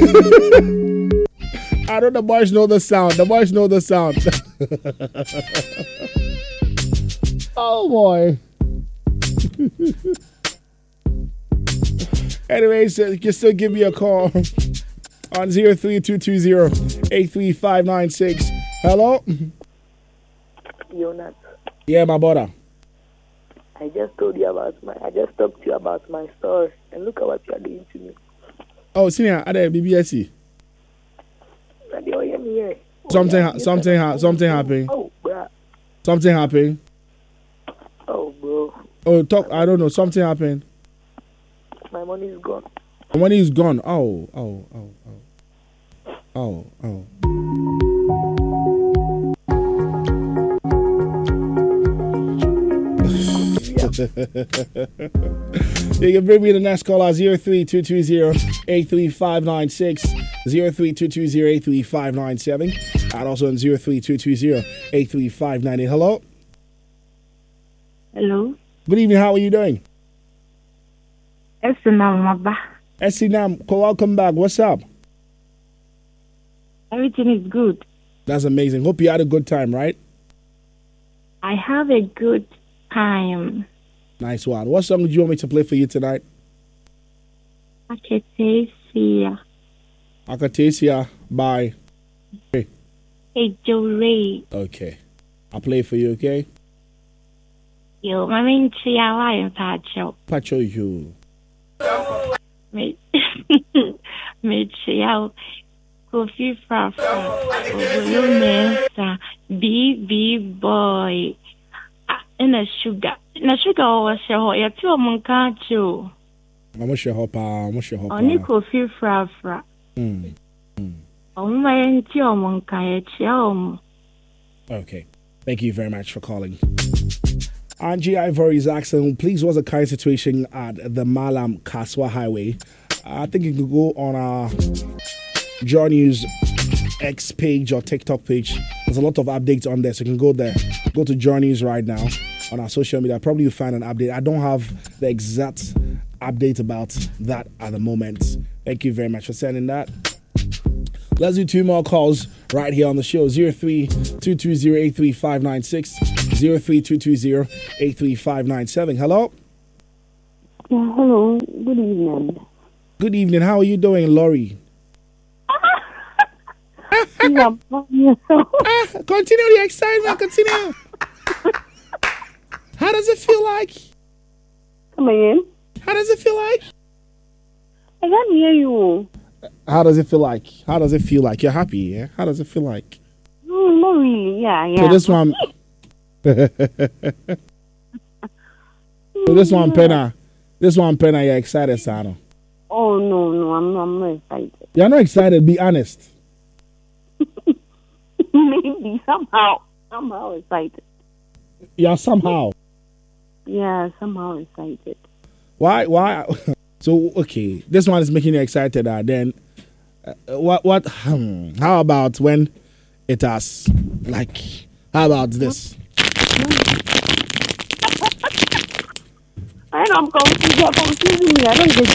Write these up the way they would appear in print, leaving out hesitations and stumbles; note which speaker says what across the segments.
Speaker 1: I know the boys know the sound. The boys know the sound. Oh boy. Anyways, you can still give me a call on 03220-83596. Hello?
Speaker 2: Jonas.
Speaker 1: Yeah, my brother.
Speaker 2: I just talked to you about my story, and look at what you are doing to me.
Speaker 1: Oh, senior, are there BBSC? Something happened.
Speaker 2: Oh, bro.
Speaker 1: Something happened.
Speaker 2: Oh, bro.
Speaker 1: Oh, talk. I don't know. Something happened.
Speaker 2: My money is gone.
Speaker 1: My money is gone. Oh. You can bring me the next call at 03220-83596, 03220-83597, and also on 03220-83598. Hello?
Speaker 3: Hello?
Speaker 1: Good evening, how are you doing?
Speaker 3: Esinam,
Speaker 1: welcome back. What's up?
Speaker 3: everything is good.
Speaker 1: That's amazing. Hope you had a good time, right?
Speaker 3: I have a good time.
Speaker 1: Nice one. What song do you want me to play for you tonight?
Speaker 3: Akatesia.
Speaker 1: Akatesia by
Speaker 3: Ejore.
Speaker 1: Okay. I'll play for you, okay?
Speaker 3: Yo, mami nchiawa impacho.
Speaker 1: Pacho you.
Speaker 3: Me chiao. Kofi Frafa. Obulumesa. BB boy. And a sugar. Na sugar was your ya two munkacho.
Speaker 1: I'm sure hopa.
Speaker 3: Oni Kofi Frafa.
Speaker 1: Okay. Thank you very much for calling. Angie Ivory is asking, please, what's the current situation at the Malam Kaswa Highway? I think you can go on our Joy News X page or TikTok page. There's a lot of updates on there, so you can go there. Go to Joy News right now on our social media. Probably you'll find an update. I don't have the exact update about that at the moment. Thank you very much for sending that. Let's do two more calls right here on the show. 03220-83596, 03220-83597. Hello?
Speaker 4: Yeah, hello. Good evening.
Speaker 1: Good evening. How are you doing, Laurie?
Speaker 4: Continue
Speaker 1: the excitement. Continue. How does it feel like?
Speaker 4: Come again?
Speaker 1: How does it feel like?
Speaker 4: I can't hear you.
Speaker 1: How does it feel like? How does it feel like? You're happy, yeah? How does it feel like?
Speaker 4: Not really. Yeah.
Speaker 1: So this one... Penna, you're excited, Sano?
Speaker 4: Oh, no, I'm not excited.
Speaker 1: You're not excited, be honest.
Speaker 4: Maybe, somehow excited.
Speaker 1: Yeah, somehow.
Speaker 4: Yeah, somehow excited.
Speaker 1: Why? So, okay, this one is making you excited. Then, what? How about when it has, like, how about this?
Speaker 4: I'm confused. You're confusing me. I don't get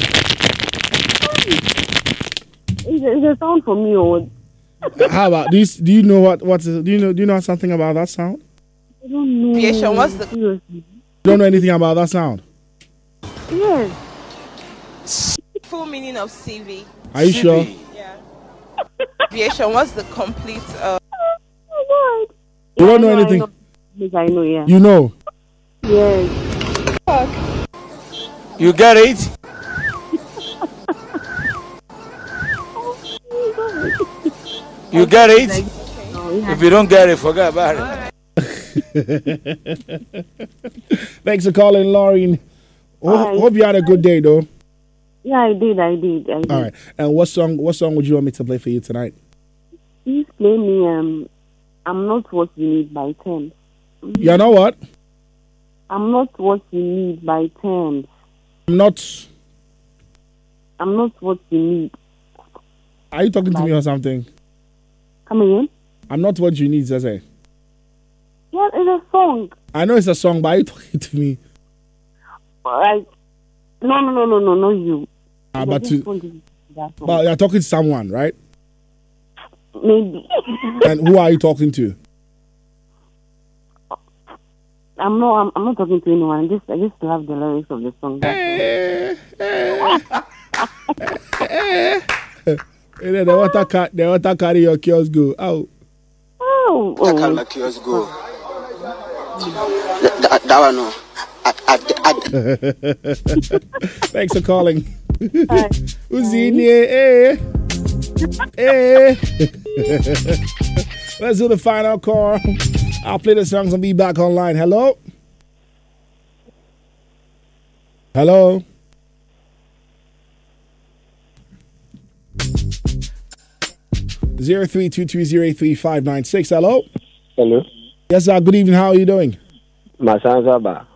Speaker 4: you. It's a sound for me, or
Speaker 1: how about this? Do you know do you know something about that sound?
Speaker 4: I don't know.
Speaker 5: Aviation, what's the...
Speaker 1: You don't know anything about that sound?
Speaker 4: Yes.
Speaker 5: Full meaning of CV.
Speaker 1: Are you sure?
Speaker 5: Yeah. Aviation, what's the complete...
Speaker 4: Oh, God.
Speaker 1: You don't know anything?
Speaker 4: I know, yeah.
Speaker 1: You know?
Speaker 4: Yes.
Speaker 6: You get it? You get it? If you don't get it, forget about it.
Speaker 1: Thanks for calling, Lauren. Hope you had a good day, though.
Speaker 4: Yeah, I did.
Speaker 1: All right. And what song would you want me to play for you tonight?
Speaker 4: Please play me I'm Not What You Need by 10.
Speaker 1: You know what?
Speaker 4: I'm Not What You Need by 10.
Speaker 1: I'm not
Speaker 4: what you need.
Speaker 1: Are you talking to me or something?
Speaker 4: Come again?
Speaker 1: I'm not what you need, Zaze.
Speaker 4: Yeah, it's a song.
Speaker 1: I know it's a song, but are you talking to me?
Speaker 4: All right. No, not you.
Speaker 1: But
Speaker 4: That's all.
Speaker 1: But you're talking to someone, right?
Speaker 4: Maybe.
Speaker 1: And who are you talking to?
Speaker 4: I'm not talking to anyone. I just love the lyrics of the song.
Speaker 1: The water carry your kiosk go out.
Speaker 4: Oh.
Speaker 7: My kiosk go. That one no.
Speaker 1: Thanks for calling. Who's in here? Hey. Let's do the final call. I'll play the songs and be back online. Hello? Hello? Zero 322083596. Hello?
Speaker 8: Hello?
Speaker 1: Yes, sir. Good evening. How are you doing?
Speaker 8: Masanzaba.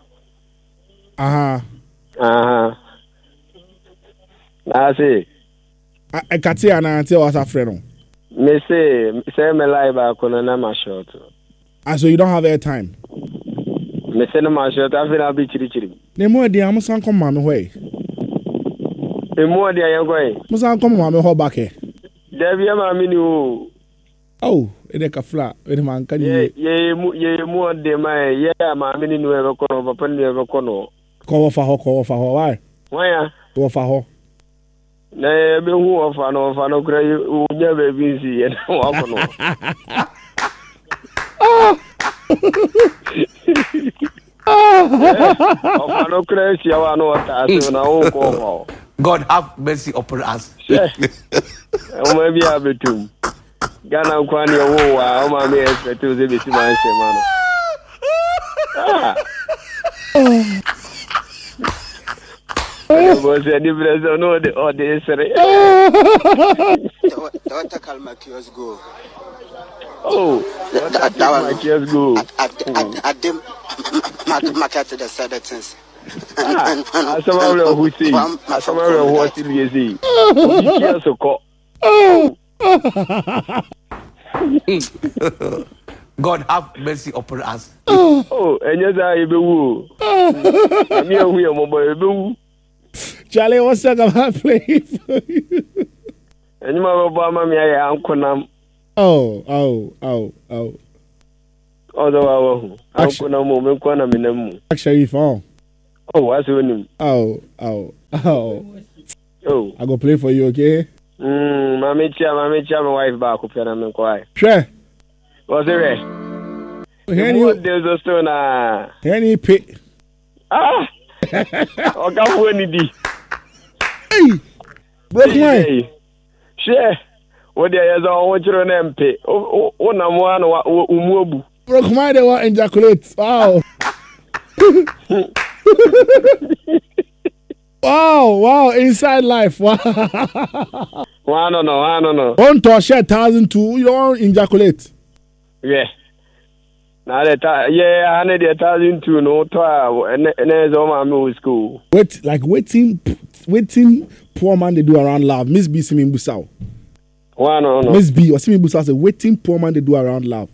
Speaker 8: Nasi.
Speaker 1: I can't say until what's a friend.
Speaker 8: Me say me live back on a short.
Speaker 1: So you don't have airtime?
Speaker 8: Me say no my short. I feel I'll be chiri.
Speaker 1: The more the Amazon come my way.
Speaker 8: The more the I going.
Speaker 1: Amazon come my whole back here.
Speaker 8: There be a minu.
Speaker 1: Oh, it's a flat. With man can you?
Speaker 8: Yeah, more de my yeah, my mini no ever kono, papa ni ever kono.
Speaker 1: Call for her. Why?
Speaker 8: Why?
Speaker 1: Call for her.
Speaker 8: Na be hu ofa no kra u nya be bi si e na wa kono. Ofa no kra si wa no ta so na o ko.
Speaker 6: God have mercy upon us.
Speaker 8: O ma bi abetum. Gana kwani wo wa o ma me expect o ze be si man se mano. Was a difference on all the Israel.
Speaker 7: Don't call my kiosk go. Oh, that
Speaker 8: my kiosk go.
Speaker 7: I didn't market the citizens.
Speaker 8: And someone who see, someone who was in the sea.
Speaker 6: God have mercy upon us.
Speaker 8: Oh, and yes, I be woo. I'm here, we are mobile.
Speaker 1: Charlie, what's that about playing for you?
Speaker 8: And you know, Obama, me, I am Konam.
Speaker 1: Oh.
Speaker 8: Although I'm Konam, moment, Konam in the moon.
Speaker 1: Actually, phone.
Speaker 8: Oh, what's your name?
Speaker 1: Oh. I go play for you, okay?
Speaker 8: Mammy, my wife back up and I'm quiet.
Speaker 1: Sure.
Speaker 8: What's the rest? There's a stone.
Speaker 1: Any pit.
Speaker 8: O ka fu ni di.
Speaker 1: Hey. Broke mine.
Speaker 8: Share. What there is on chiro na mpe. O na mo anu umuobu.
Speaker 1: Broke mine they want ejaculate. Wow. Wow, inside life. Wow.
Speaker 8: I don't know.
Speaker 1: On to share 1,002, you don't ejaculate.
Speaker 8: Yeah. Now that 100,002 no to and there's all my middle school.
Speaker 1: Waiting poor man they do around love. Miss B Simi Busau.
Speaker 8: No.
Speaker 1: Miss B or Simi Busau say waiting poor man they do around love.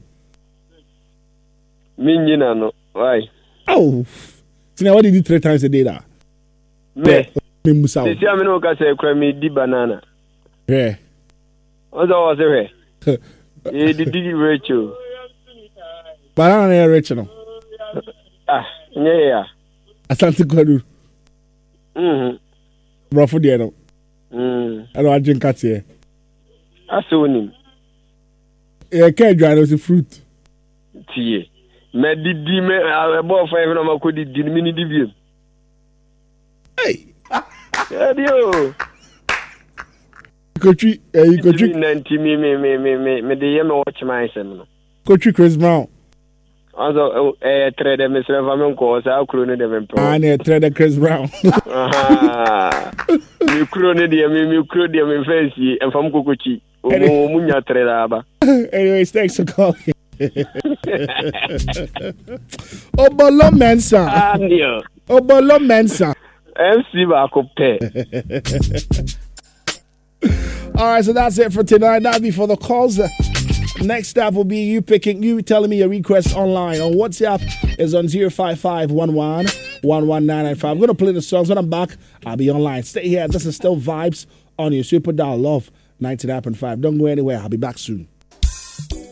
Speaker 8: Minjina no. Why?
Speaker 1: Oh. So now what did you 3 times a day that?
Speaker 8: Me.
Speaker 1: Busau.
Speaker 8: This year me no ka say cry me di banana.
Speaker 1: Yeah.
Speaker 8: What's all say? Did Rachel.
Speaker 1: Banana is rich no.
Speaker 8: Yeah.
Speaker 1: Asante Kwadu. Brofo there no. I don't drink cat here.
Speaker 8: Asonim.
Speaker 1: Yeah, can't dry no fruit.
Speaker 8: Tie. Me didi me about 5 na makodi di mini di.
Speaker 1: Hey.
Speaker 8: Adio.
Speaker 1: Coach, you coach
Speaker 8: 90 me dey me watch myself no.
Speaker 1: Coach Chris Brown.
Speaker 8: Also, trader Mr. Vamanko, so crony the Vempo.
Speaker 1: And trader Chris Brown.
Speaker 8: You crony me crony me fancy and from Kukuchi. Munya trader.
Speaker 1: Anyways, thanks for calling. Obolo Mensa. Obolo Mensa.
Speaker 8: MC Bakope.
Speaker 1: All right, so that's it for tonight. That'll be for the calls. Next up will be you telling me your request online on WhatsApp is on 05511 11995. I'm going to play the songs. When I'm back, I'll be online. Stay here. This is still Vibes on your Super Dial Love 99.5. Don't go anywhere. I'll be back soon.